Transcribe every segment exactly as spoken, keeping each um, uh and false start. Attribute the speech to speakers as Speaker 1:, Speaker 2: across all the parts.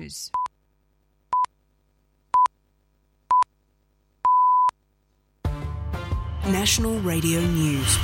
Speaker 1: News.
Speaker 2: National Radio News.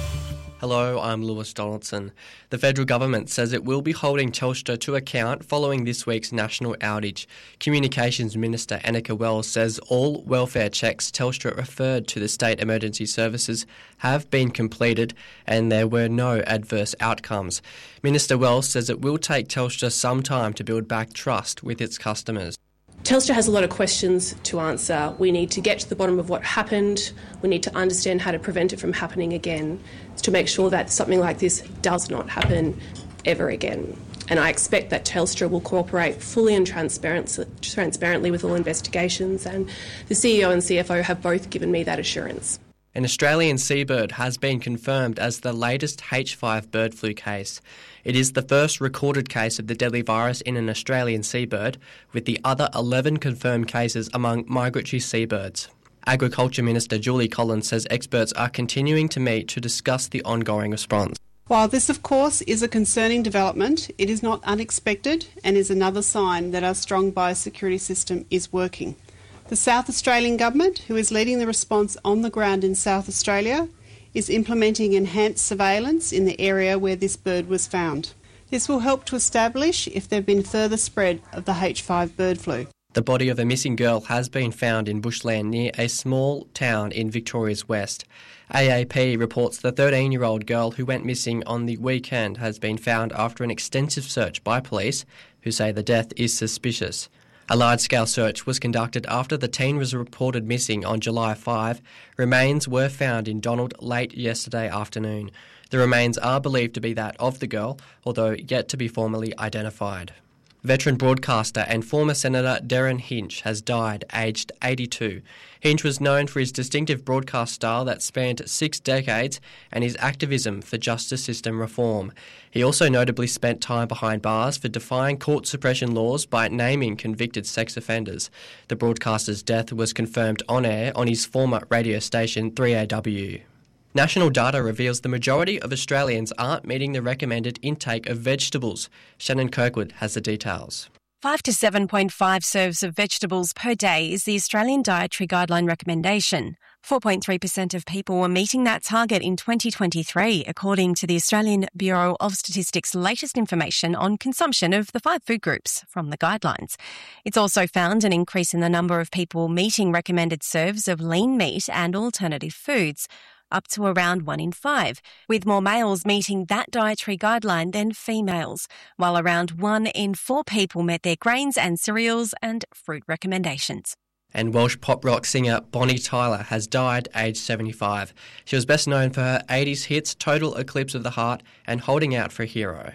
Speaker 3: Hello, I'm Lewis Donaldson. The federal government says it will be holding Telstra to account following this week's national outage. Communications Minister Annika Wells says all welfare checks Telstra referred to the state emergency services have been completed and there were no adverse outcomes. Minister Wells says it will take Telstra some time to build back trust with its customers.
Speaker 4: Telstra has a lot of questions to answer. We need to get to the bottom of what happened. We need to understand how to prevent it from happening again, to make sure that something like this does not happen ever again. And I expect that Telstra will cooperate fully and transparent, transparently with all investigations, and the C E O and C F O have both given me that assurance.
Speaker 3: An Australian seabird has been confirmed as the latest H five bird flu case. It is the first recorded case of the deadly virus in an Australian seabird, with the other eleven confirmed cases among migratory seabirds. Agriculture Minister Julie Collins says experts are continuing to meet to discuss the ongoing response.
Speaker 5: While this, of course, is a concerning development, it is not unexpected and is another sign that our strong biosecurity system is working. The South Australian Government, who is leading the response on the ground in South Australia, is implementing enhanced surveillance in the area where this bird was found. This will help to establish if there have been further spread of the H five bird flu.
Speaker 3: The body of a missing girl has been found in bushland near a small town in Victoria's west. A A P reports the thirteen-year-old girl who went missing on the weekend has been found after an extensive search by police, who say the death is suspicious. A large-scale search was conducted after the teen was reported missing on July fifth. Remains were found in Donald late yesterday afternoon. The remains are believed to be that of the girl, although yet to be formally identified. Veteran broadcaster and former Senator Derryn Hinch has died, aged eighty-two. Hinch was known for his distinctive broadcast style that spanned six decades and his activism for justice system reform. He also notably spent time behind bars for defying court suppression laws by naming convicted sex offenders. The broadcaster's death was confirmed on air on his former radio station three A W. National data reveals the majority of Australians aren't meeting the recommended intake of vegetables. Shannon Kirkwood has the details.
Speaker 1: five to seven point five serves of vegetables per day is the Australian Dietary Guideline recommendation. four point three percent of people were meeting that target in twenty twenty-three, according to the Australian Bureau of Statistics' latest information on consumption of the five food groups from the guidelines. It's also found an increase in the number of people meeting recommended serves of lean meat and alternative foods, up to around one in five, with more males meeting that dietary guideline than females, while around one in four people met their grains and cereals and fruit recommendations.
Speaker 3: And Welsh pop rock singer Bonnie Tyler has died aged seventy-five. She was best known for her eighties hits Total Eclipse of the Heart and Holding Out for a Hero.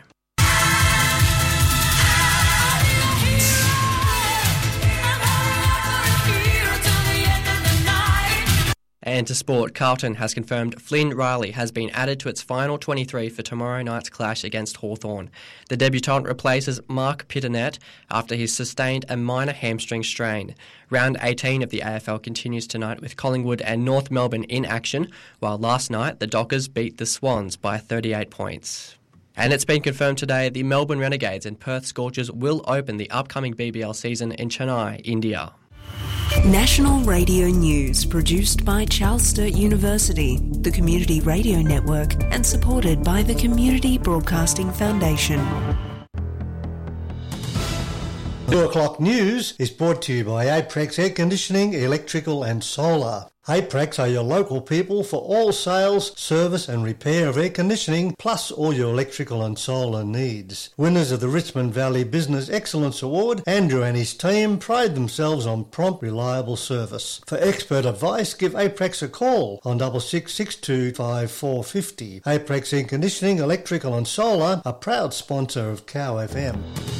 Speaker 3: And to sport, Carlton has confirmed Flynn Riley has been added to its final twenty-three for tomorrow night's clash against Hawthorn. The debutant replaces Mark Pitternet after he sustained a minor hamstring strain. Round eighteen of the A F L continues tonight with Collingwood and North Melbourne in action, while last night the Dockers beat the Swans by thirty-eight points. And it's been confirmed today the Melbourne Renegades and Perth Scorchers will open the upcoming B B L season in Chennai, India.
Speaker 2: National Radio News, produced by Charles Sturt University, the Community Radio Network, and supported by the Community Broadcasting Foundation.
Speaker 6: Two o'clock news is brought to you by Aprex Air Conditioning, Electrical and Solar. Aprex are your local people for all sales, service and repair of air conditioning, plus all your electrical and solar needs. Winners of the Richmond Valley Business Excellence Award, Andrew and his team pride themselves on prompt, reliable service. For expert advice, give Aprex a call on six six six two five four five zero. Aprex Air Conditioning, Electrical and Solar, a proud sponsor of Cow F M.